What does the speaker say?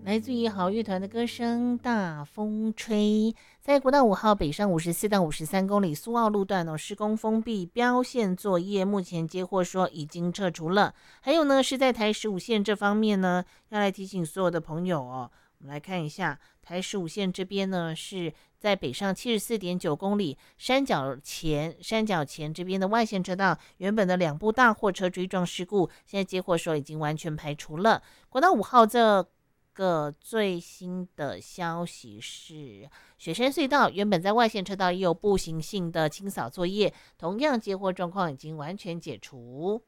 来自于好乐团的歌声《大风吹》。在国道5号北上54到53公里苏澳路段施工封闭标线作业，目前接获说已经撤除了。还有呢，是在台15线这方面呢，要来提醒所有的朋友哦。我们来看一下台15线这边呢，是在北上74.9公里山脚前这边的外线车道，原本的2部大货车追撞事故，现在接获说已经完全排除了。国道5号这个最新的消息是，雪山隧道原本在外线车道也有步行性的清扫作业，同样接获状况已经完全解除。